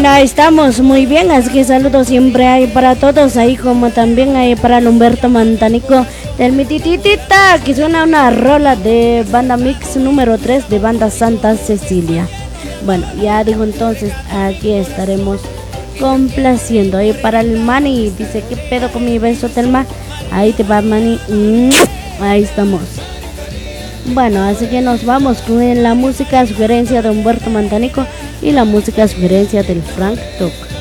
Bueno, ahí estamos, muy bien, así que saludos siempre hay para todos, ahí como también hay para el Humberto Mantanico del Mitititita, que suena una rola de banda mix número 3 de banda Santa Cecilia. Bueno, ya digo entonces, aquí estaremos complaciendo ahí para el Mani, dice, ¿qué pedo con mi beso, Telma? Ahí te va, Mani, ahí estamos. Bueno, así que nos vamos con la música sugerencia de Humberto Mantanico y la música sugerencia del Frank Talk.